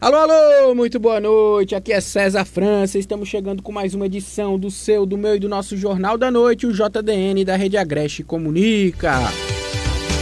Alô, alô, muito boa noite, aqui é César França, estamos chegando com mais uma edição do seu, do meu e do nosso Jornal da Noite, o JDN da Rede Agreste Comunica.